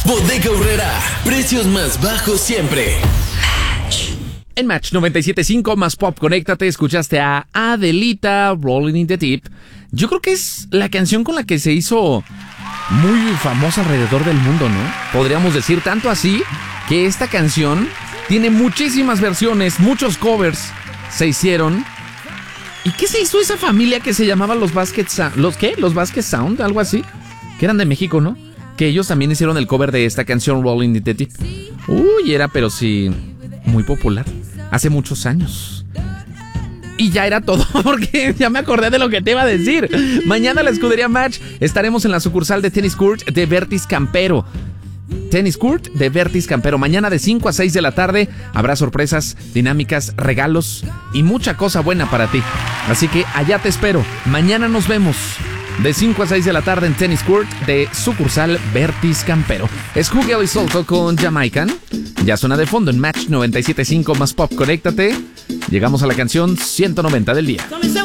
Bodega Aurrera, precios más bajos siempre. En Match 97.5 más Pop, conéctate, escuchaste a Adelita, Rolling in the Deep. Yo creo que es la canción con la que se hizo muy famosa alrededor del mundo, ¿no? Podríamos decir tanto así que esta canción tiene muchísimas versiones, muchos covers se hicieron. ¿Y qué se hizo esa familia que se llamaba los Basket Sound? ¿Los qué? ¿Los Basket Sound? Algo así. Que eran de México, ¿no? Que ellos también hicieron el cover de esta canción Rolling in the Deep. Uy, era pero sí muy popular. Hace muchos años. Y ya era todo, porque ya me acordé de lo que te iba a decir. Mañana la escudería Match estaremos en la sucursal de Tennis Court de Vertis Campero. Tennis Court de Vertis Campero. Mañana de 5 a 6 de la tarde habrá sorpresas, dinámicas, regalos y mucha cosa buena para ti. Así que allá te espero. Mañana nos vemos de 5 a 6 de la tarde en Tennis Court de sucursal Vertis Campero. Es Hugel y Solto con Jamaican. Ya suena de fondo en Match 97.5 más Pop. Conéctate. Llegamos a la canción 190 del día.